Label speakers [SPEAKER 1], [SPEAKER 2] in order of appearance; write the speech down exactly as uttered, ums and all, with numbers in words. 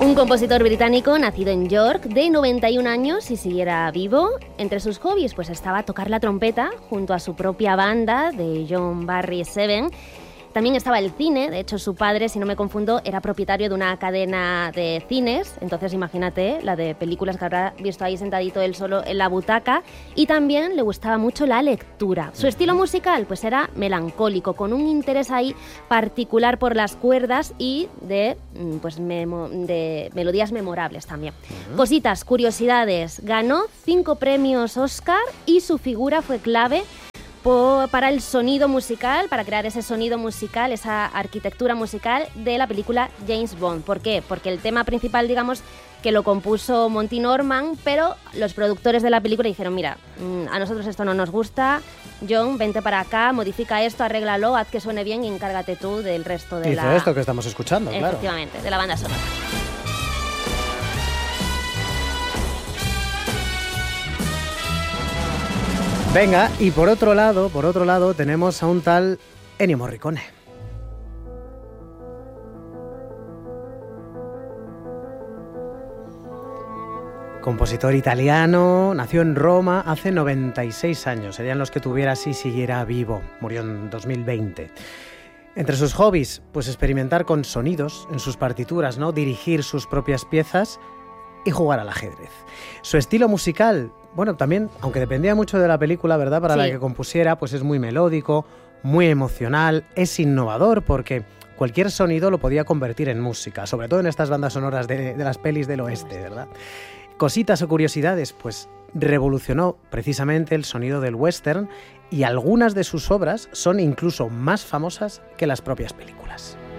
[SPEAKER 1] Un compositor británico nacido en York, de noventa y un años y siguiera vivo. Entre sus hobbies pues estaba tocar la trompeta junto a su propia banda de John Barry Seven. También estaba el cine, de hecho su padre, si no me confundo, era propietario de una cadena de cines, entonces imagínate la de películas que habrá visto ahí sentadito él solo en la butaca, y también le gustaba mucho la lectura. Su estilo musical pues era melancólico, con un interés ahí particular por las cuerdas y de, pues, memo, de melodías memorables también. Uh-huh. Cositas, curiosidades, ganó cinco premios Oscar y su figura fue clave para el sonido musical, para crear ese sonido musical, esa arquitectura musical de la película James Bond. ¿Por qué? Porque el tema principal, digamos, que lo compuso Monty Norman, pero los productores de la película dijeron, mira, a nosotros esto no nos gusta, John, vente para acá, modifica esto, arréglalo, haz que suene bien y encárgate tú del resto de
[SPEAKER 2] Hizo
[SPEAKER 1] la...
[SPEAKER 2] esto que estamos escuchando, claro.
[SPEAKER 1] Efectivamente, de la banda sonora.
[SPEAKER 2] Venga, y por otro lado, por otro lado, tenemos a un tal Ennio Morricone. Compositor italiano, nació en Roma hace noventa y seis años, serían los que tuviera si siguiera vivo, murió en dos mil veinte. Entre sus hobbies, pues experimentar con sonidos en sus partituras, ¿no? Dirigir sus propias piezas y jugar al ajedrez. Su estilo musical, bueno, también, aunque dependía mucho de la película, ¿verdad?, para sí. la que compusiera, pues es muy melódico, muy emocional, es innovador porque cualquier sonido lo podía convertir en música, sobre todo en estas bandas sonoras de, de las pelis del oeste, ¿verdad? Cositas o curiosidades, pues revolucionó precisamente el sonido del western y algunas de sus obras son incluso más famosas que las propias películas.